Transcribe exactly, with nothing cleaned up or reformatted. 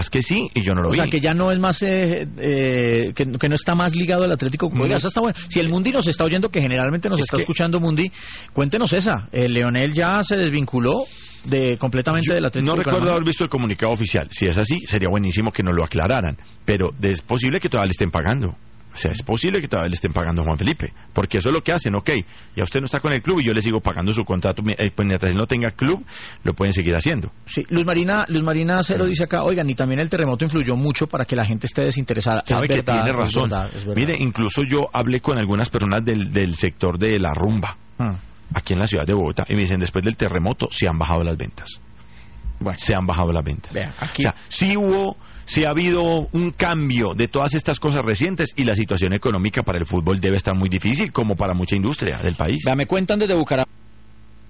Es que sí, y yo no lo o vi. O sea, que ya no es más, eh, eh, que, que no está más ligado al Atlético. Oiga, No. esa está buena. Si el Mundi nos está oyendo, que generalmente nos Es está que... escuchando Mundi, cuéntenos esa. El Leonel ya se desvinculó de completamente Yo del Atlético. no recuerdo Bucaramanga. haber visto el comunicado oficial. Si es así, sería buenísimo que nos lo aclararan. Pero es posible que todavía le estén pagando. O sea, es posible que todavía le estén pagando a Juan Felipe, porque eso es lo que hacen, ok, ya usted no está con el club y yo le sigo pagando su contrato, eh, pues mientras él no tenga club, lo pueden seguir haciendo. Sí, Luz Marina, Luz Marina Cero dice acá, oigan, y también el terremoto influyó mucho para que la gente esté desinteresada. Sabe Es que verdad, tiene es razón. verdad, es verdad. Mire, incluso yo hablé con algunas personas del, del sector de la rumba, Hmm. aquí en la ciudad de Bogotá, y me dicen, después del terremoto se han bajado las ventas. Bueno, Se han bajado las ventas. vea, aquí... O sea, sí hubo, sí ha habido un cambio de todas estas cosas recientes y la situación económica para el fútbol debe estar muy difícil, como para mucha industria del país. Vea, me cuentan desde Bucaramanga.